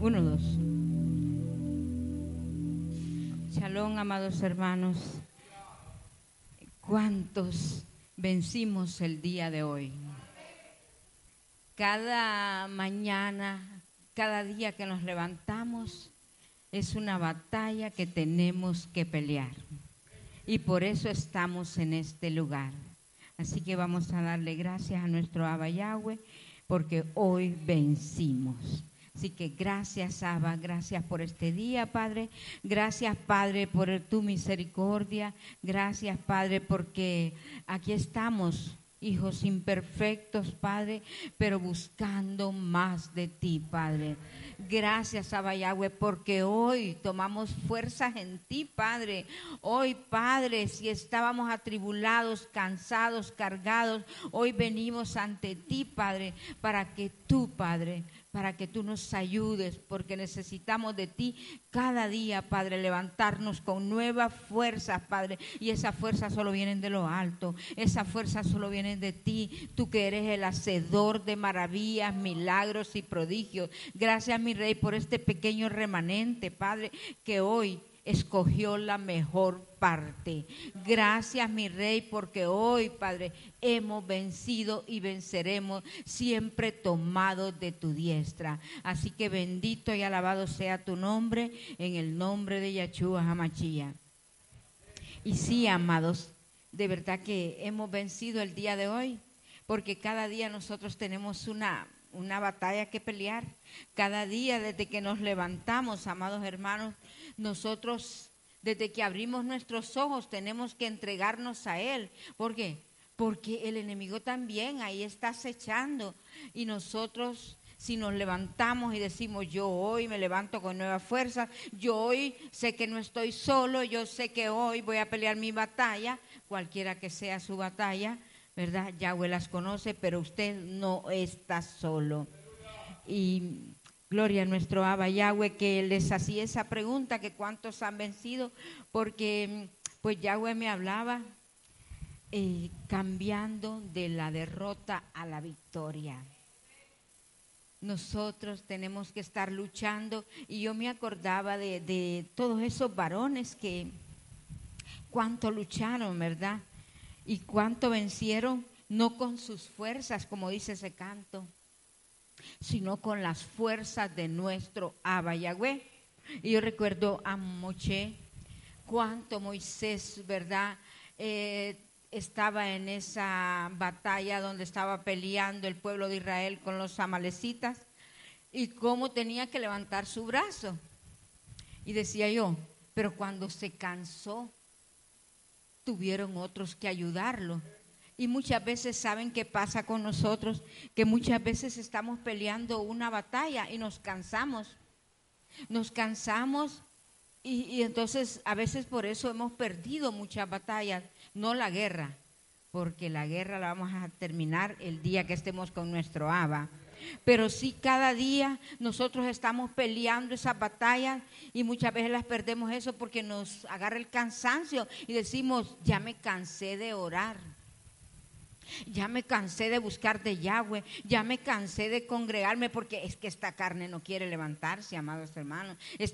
Uno, dos. Shalom, amados hermanos. ¿Cuántos vencimos el día de hoy? Cada mañana, cada día que nos levantamos, es una batalla que tenemos que pelear. Y por eso estamos en este lugar. Así que vamos a darle gracias a nuestro Abba Yahweh, porque hoy vencimos. Así que gracias, Abba, gracias por este día, Padre. Gracias, Padre, por tu misericordia. Gracias, Padre, porque aquí estamos, hijos imperfectos, Padre, pero buscando más de ti, Padre. Gracias, Abba Yahweh, porque hoy tomamos fuerzas en ti, Padre. Hoy, Padre, si estábamos atribulados, cansados, cargados, hoy venimos ante ti, Padre, para que tú, Padre, para que tú nos ayudes, porque necesitamos de ti cada día, Padre, levantarnos con nuevas fuerzas, Padre, y esas fuerzas solo vienen de lo alto, esas fuerzas solo vienen de ti, tú que eres el hacedor de maravillas, milagros y prodigios. Gracias, mi Rey, por este pequeño remanente, Padre, que hoy escogió la mejor parte. Gracias, mi Rey, porque hoy, Padre, hemos vencido y venceremos, siempre tomados de tu diestra. Así que bendito y alabado sea tu nombre, en el nombre de Yahshua HaMashiach. Y sí, amados, de verdad que hemos vencido el día de hoy, porque cada día nosotros tenemos una batalla que pelear. Cada día desde que nos levantamos, amados hermanos, nosotros desde que abrimos nuestros ojos tenemos que entregarnos a Él. ¿Por qué? Porque el enemigo también ahí está acechando, y nosotros, si nos levantamos y decimos, yo hoy me levanto con nueva fuerza, yo hoy sé que no estoy solo, yo sé que hoy voy a pelear mi batalla, cualquiera que sea su batalla, ¿verdad? Yahweh las conoce, pero usted no está solo. Y gloria a nuestro Abba Yahweh, que les hacía esa pregunta, que cuántos han vencido, porque pues Yahweh me hablaba cambiando de la derrota a la victoria. Nosotros tenemos que estar luchando, y yo me acordaba de todos esos varones que cuánto lucharon, ¿verdad? Y cuánto vencieron, no con sus fuerzas, como dice ese canto, sino con las fuerzas de nuestro Abba Yahweh. Y yo recuerdo a Moshe, cuánto Moisés, ¿verdad? Estaba en esa batalla donde estaba peleando el pueblo de Israel con los amalecitas, y cómo tenía que levantar su brazo. Y decía yo, pero cuando se cansó, tuvieron otros que ayudarlo. Y muchas veces, ¿saben qué pasa con nosotros? Que muchas veces estamos peleando una batalla y nos cansamos. Nos cansamos y entonces a veces por eso hemos perdido muchas batallas. No la guerra, porque la guerra la vamos a terminar el día que estemos con nuestro Abba. Pero sí, cada día nosotros estamos peleando esas batallas, y muchas veces las perdemos eso porque nos agarra el cansancio y decimos, ya me cansé de orar, ya me cansé de buscar de Yahweh, ya me cansé de congregarme, porque es que esta carne no quiere levantarse, amados hermanos.